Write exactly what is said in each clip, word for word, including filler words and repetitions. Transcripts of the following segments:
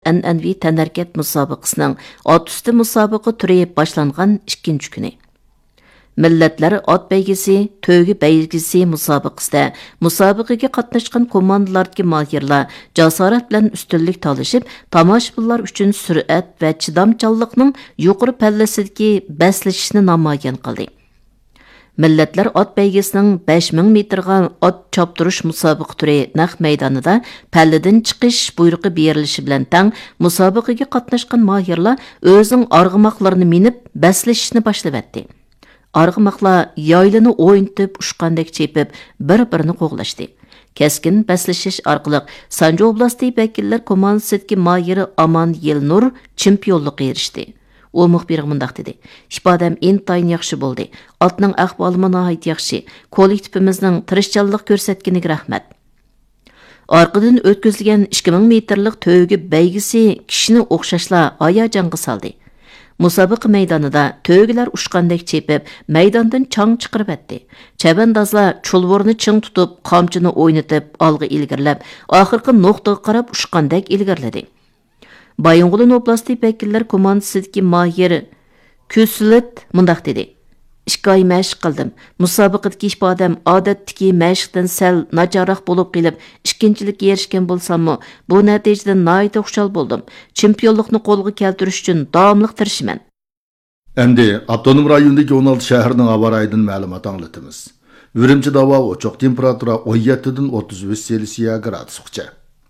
an'anaviy tanharkat musobaqasining ot usti musobaqa turi boshlangan ikkinchi kuni. Millatlar ot baygisi, to'gi baygisi musobaqasida musobaqaga qatnashgan komandalardagi mahirlar jasorat bilan ustunlik talashib, tomoshabinlar uchun sur'at va chidamchanlikning yuqori pallasidagi baslashishni namoyon qildi. Millatlar ot baygisining besh ming metrga ot choptirish musobaqa turi naq maydonida palladan chiqish buyrug'i berilishi bilan tang musobaqaga qatnashgan mahirlar o'zining arg'umoqlarini minib baslashishni boshladi. Arg'umoqlar yoylini o'yintib ushqandek chepib bir-birini qo'g'lashdi. Keskin baslashish orqali Sanjo oblasti vakillar komandasidagi mahiri Aman Yelnur chempionlikka erishdi. U muxbirga mundaq dedi: "Ifodam intayin yaxshi bo'ldi. Otning ahvoli nihoyat yaxshi. Kollektivimizning tirishchanlik ko'rsatganiga rahmat." Orqadan o'tkazilgan ikki ming metrlik to'gi baygisi kishini o'xshashla hayajonga soldi. Musobaqa maydonida to'gilar ushqandek chepib, maydondan chang chiqarib etdi. Chabandozlar chulvorni ching tutib, qamchini o'ynatib, olg'a ilgirlab, oxirgi nuqtaga qarab ushqandek ilgirladi. Bayonqulun oblasti vakillar komandasidagi mahir Küslit mundaq dedi: "ikki oy mashq qildim. Musobaqadagi ifodam odatdagi mashqdan sal nacharroq bo'lib qilib, ikkinchilikka erishgan bo'lsam-mu, bu natijadan nihoyat xushal bo'ldim. Chempionlikni qo'lga keltirish uchun davomli tirishaman." Endi avtonom rayondagi o'n olti shaharning havo rayidan ma'lumot anglatamiz. Urumchida havo ochiq, temperatura o'n yetti dan o'ttiz uch Selsiya gradusgacha.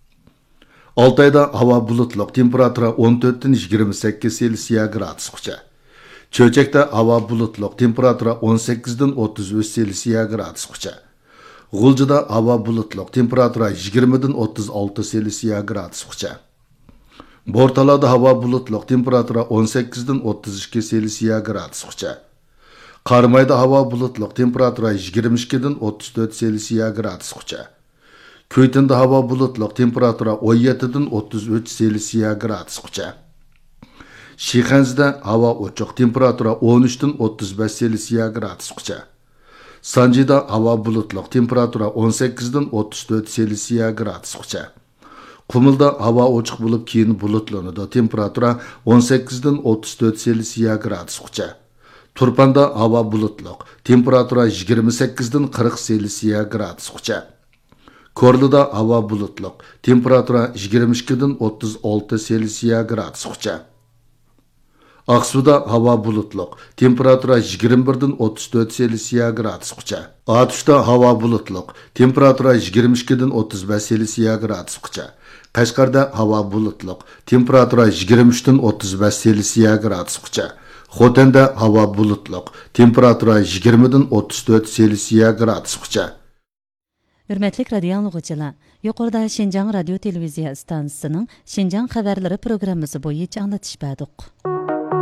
Oltayda havo bulutliq, temperatura o'n to'rt dan yigirma sakkiz Selsiya gradusgacha. Cho'chakda havo bulutliq, temperatura o'n sakkiz dan o'ttiz uch Selsiya gradusgacha. G'uljida havo bulutliq, temperatura yigirma dan o'ttiz olti Selsiya gradusgacha. Bortalada havo bulutliq, temperatura o'n sakkiz dan o'ttiz ikki Selsiya gradusgacha. Qarmayda havo bulutliq, temperatura yigirma ikki dan o'ttiz to'rt Selsiya gradusgacha. Köytinde havo bulutliq, temperatura o'n yetti dan o'ttiz uch Selsiya gradusgacha. Shixanzda havo ochiq, temperatura o'n uch dan o'ttiz besh Selsiya gradusgacha. Sanjida havo bulutliq, temperatura o'n sakkiz dan o'ttiz to'rt Selsiya gradusgacha. Qumulda havo ochiq bo'lib, keyin bulutlanadi, temperatura o'n sakkiz dan o'ttiz to'rt Selsiya gradusgacha. Turpanda havo bulutliq, temperatura yigirma sakkiz dan qirq Selsiya gradusgacha. Korlida havo bulutliq, temperatura yigirma ikki dan o'ttiz olti Selsiya gradusgacha. Aqsuda havo bulutliq, temperatura yigirma bir dan o'ttiz to'rt Selsiya gradusgacha. Atushda havo bulutliq, temperatura yigirma ikki dan o'ttiz besh Selsiya gradusgacha. Qashqarda havo bulutliq, temperatura yigirma uch dan o'ttiz besh Selsiya gradusgacha. Xotanda havo bulutliq, temperatura yigirma dan o'ttiz to'rt Selsiya gradusgacha. Hürmetlik radio anlıqçılar, yuqorida Şinjan radio televiziya stansiyasining Şinjan xabarlari programmasi bo'yicha anglatish berdik.